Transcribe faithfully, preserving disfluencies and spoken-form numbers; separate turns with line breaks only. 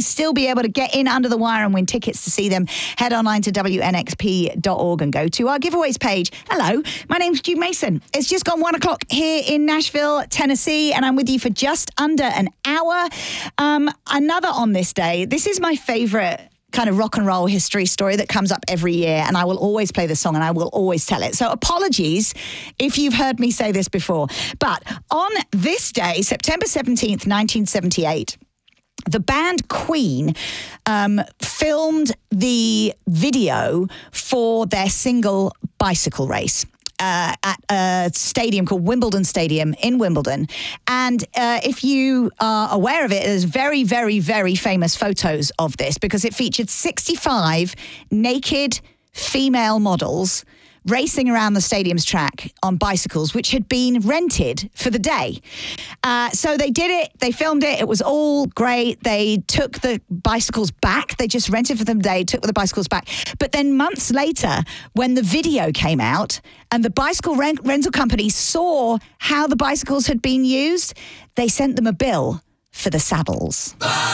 still be able to get in under the wire and win tickets to see them, head online to W N X P dot org and go to our giveaways page. Hello, my name's Jude Mason. It's just gone one o'clock here in Nashville, Tennessee, and I'm with you for just under an hour. Um, another on this day. This is my favorite kind of rock and roll history story that comes up every year, and I will always play the song and I will always tell it. So apologies if you've heard me say this before. But on this day, September seventeenth, nineteen seventy-eight, the band Queen um, filmed the video for their single Bicycle Race. Uh, at a stadium called Wimbledon Stadium in Wimbledon. And uh, if you are aware of it, there's very, very, very famous photos of this because it featured sixty-five naked female models racing around the stadium's track on bicycles, which had been rented for the day. Uh, so they did it, they filmed it, it was all great. They took the bicycles back. They just rented for them the day, took the bicycles back. But then months later, when the video came out and the bicycle rent- rental company saw how the bicycles had been used, they sent them a bill for the saddles.